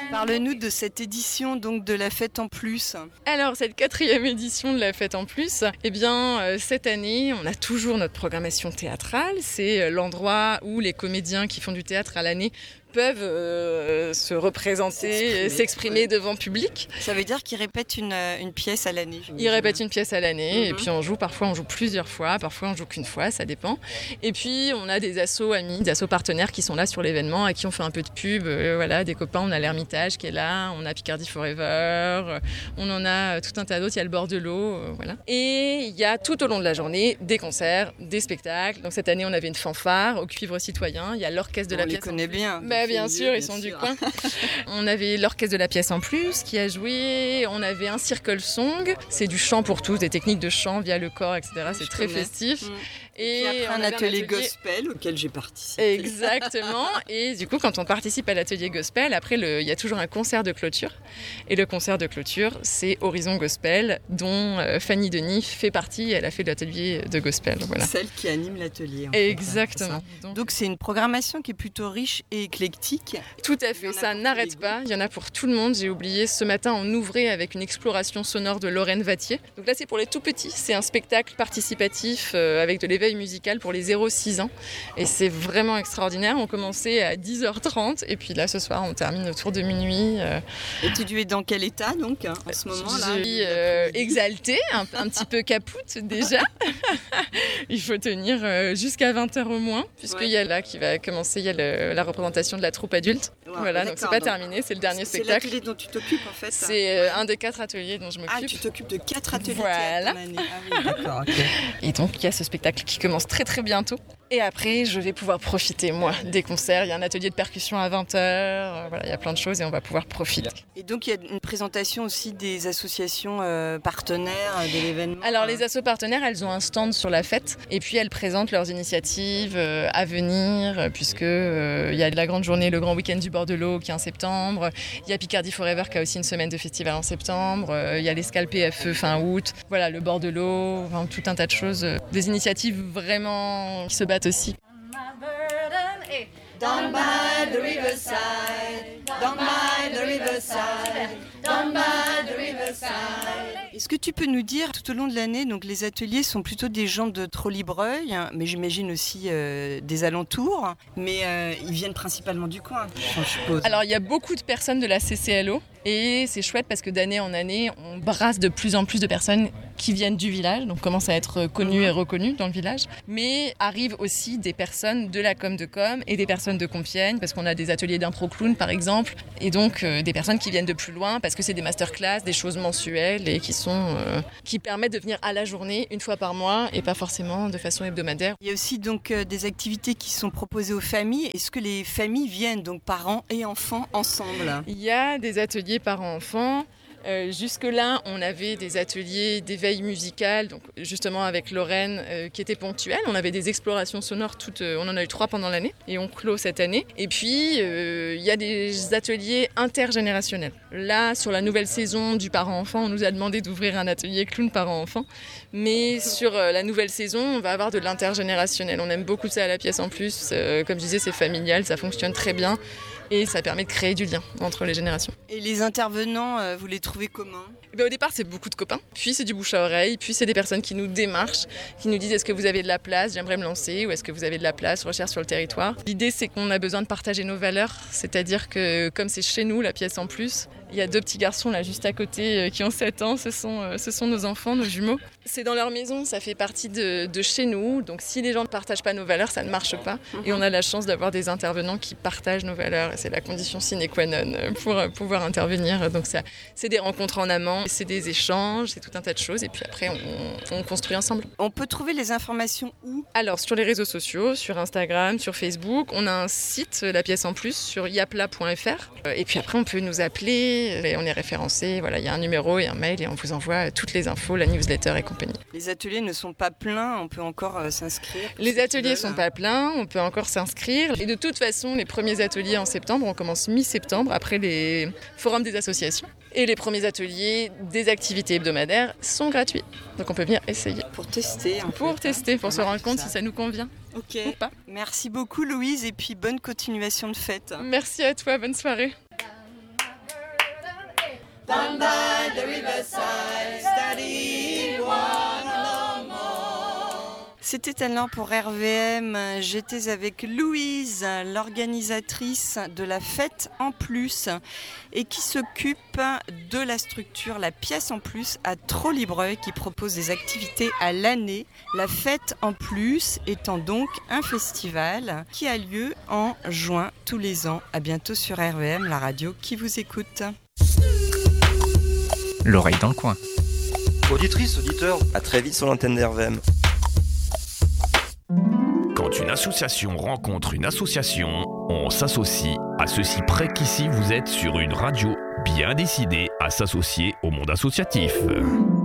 Parle-nous de cette édition donc de la Fête en Plus. Alors cette 4e édition de la Fête en Plus, eh bien cette année on a toujours notre programmation théâtrale. C'est l'endroit où les comédiens qui font du théâtre à l'année peuvent se représenter, s'exprimer devant public. Ça veut dire qu'ils répètent une pièce à l'année. Ils répètent une pièce à l'année et puis on joue plusieurs fois, parfois on joue qu'une fois, ça dépend. Et puis on a des assos amis, des assos partenaires qui sont là sur l'événement, à qui on fait un peu de pub. Voilà, des copains, on a l'Ermitage qui est là, on a Picardie Forever, on en a tout un tas d'autres, il y a le bord de l'eau, voilà. Et il y a tout au long de la journée des concerts, des spectacles. Donc cette année on avait une fanfare au Cuivre Citoyen, il y a l'orchestre de la pièce. On les connaît bien. Bien sûr, ils sont du coin. On avait l'orchestre de la pièce en plus qui a joué. On avait un circle song. C'est du chant pour tous, des techniques de chant via le corps, etc. C'est très festif. Et après un atelier gospel auquel j'ai participé. Exactement. Et du coup, quand on participe à l'atelier gospel, après, il y a toujours un concert de clôture. Et le concert de clôture, c'est Horizon Gospel, dont Fanny Denis fait partie. Elle a fait l'atelier de gospel. Voilà. Celle qui anime l'atelier. Exactement. Donc c'est une programmation qui est plutôt riche et éclectique. Tout à fait. Ça n'arrête pas. Il y en a pour tout le monde. J'ai oublié, ce matin, on ouvrait avec une exploration sonore de Lorraine Vattier. Donc là, c'est pour les tout petits. C'est un spectacle participatif avec de l'éveil musical pour les 0-6 ans et c'est vraiment extraordinaire. On commençait à 10h30 et puis là ce soir on termine autour de minuit. Et tu es dans quel état donc en ce moment-là? Je suis exaltée, un petit peu capoute déjà. Il faut tenir jusqu'à 20h au moins puisqu'il y a là qui va commencer, il y a la représentation de la troupe adulte. Voilà, donc c'est pas terminé, c'est le dernier spectacle. C'est l'atelier dont tu t'occupes en fait. C'est un des 4 ateliers dont je m'occupe. Ah, tu t'occupes de 4 ateliers. Voilà. Ah oui, d'accord, okay. Et donc il y a ce spectacle qui commence très très bientôt. Et après, je vais pouvoir profiter, moi, des concerts. Il y a un atelier de percussion à 20h. Voilà, il y a plein de choses et on va pouvoir profiter. Et donc, il y a une présentation aussi des associations partenaires de l'événement. Alors, les assos partenaires, elles ont un stand sur la fête. Et puis, elles présentent leurs initiatives à venir, puisque il y a la grande journée, le grand week-end du bord de l'eau qui est en septembre. Il y a Picardie Forever qui a aussi une semaine de festival en septembre. Il y a l'escale PFE fin août. Voilà, le bord de l'eau, enfin, tout un tas de choses. Des initiatives vraiment qui se battent aussi. Down by the riverside, down by the riverside, down by the riverside. Est-ce que tu peux nous dire, tout au long de l'année, donc les ateliers sont plutôt des gens de Trollibreuil, mais j'imagine aussi des alentours, mais ils viennent principalement du coin, je suppose. Alors il y a beaucoup de personnes de la CCLO et c'est chouette parce que d'année en année, on brasse de plus en plus de personnes qui viennent du village, donc commencent à être connues et reconnues dans le village, mais arrivent aussi des personnes de la com de com et des personnes de Compiègne, parce qu'on a des ateliers d'impro clown par exemple, et donc des personnes qui viennent de plus loin parce que c'est des masterclass, des choses mensuelles et qui permettent de venir à la journée une fois par mois et pas forcément de façon hebdomadaire. Il y a aussi donc des activités qui sont proposées aux familles. Est-ce que les familles viennent, donc parents et enfants ensemble? Il y a des ateliers parents-enfants. Jusque-là, on avait des ateliers d'éveil musical, donc justement avec Lorraine, qui étaient ponctuels. On avait des explorations sonores, on en a eu 3 pendant l'année, et on clôt cette année. Et puis, il y a des ateliers intergénérationnels. Là, sur la nouvelle saison du parent-enfant, on nous a demandé d'ouvrir un atelier clown parent-enfant. Mais sur la nouvelle saison, on va avoir de l'intergénérationnel. On aime beaucoup ça à la pièce en plus. Comme je disais, c'est familial, ça fonctionne très bien. Et ça permet de créer du lien entre les générations. Et les intervenants, vous les trouvez comment ? Au départ, c'est beaucoup de copains, puis c'est du bouche à oreille, puis c'est des personnes qui nous démarchent, qui nous disent est-ce que vous avez de la place, j'aimerais me lancer, ou est-ce que vous avez de la place, recherche sur le territoire. L'idée, c'est qu'on a besoin de partager nos valeurs, c'est-à-dire que comme c'est chez nous, la pièce en plus, il y a 2 petits garçons là juste à côté qui ont 7 ans, ce sont nos enfants, nos jumeaux. C'est dans leur maison, ça fait partie de chez nous, donc si les gens ne partagent pas nos valeurs, ça ne marche pas. Et on a la chance d'avoir des intervenants qui partagent nos valeurs, et c'est la condition sine qua non pour pouvoir intervenir. Donc c'est des rencontres en amont, c'est des échanges, c'est tout un tas de choses, et puis après on construit ensemble. On peut trouver les informations où ? Alors sur les réseaux sociaux, sur Instagram, sur Facebook, on a un site, La Pièce en Plus, sur yapla.fr, et puis après on peut nous appeler, et on est référencé, voilà, il y a un numéro et un mail, et on vous envoie toutes les infos, la newsletter et compagnie. Les ateliers ne sont pas pleins, on peut encore s'inscrire. Les ateliers ne sont pas pleins, on peut encore s'inscrire, et de toute façon les premiers ateliers en septembre, on commence mi-septembre, après les forums des associations, et les premiers ateliers des activités hebdomadaires sont gratuits. Donc on peut venir essayer. Pour tester. Pour se rendre compte si ça nous convient. Ok. Ou pas. Merci beaucoup Louise et puis bonne continuation de fête. Merci à toi, bonne soirée. down by the riverside, studying one no more. C'était alors pour RVM. J'étais avec Louise, l'organisatrice de la fête en plus et qui s'occupe de la structure La Pièce en plus à Trollibreuil qui propose des activités à l'année. La fête en plus étant donc un festival qui a lieu en juin tous les ans. À bientôt sur RVM, la radio qui vous écoute. L'oreille dans le coin. Auditrice, auditeur, à très vite sur l'antenne d'RVM. Quand une association rencontre une association, on s'associe à ceci près qu'ici vous êtes sur une radio bien décidée à s'associer au monde associatif.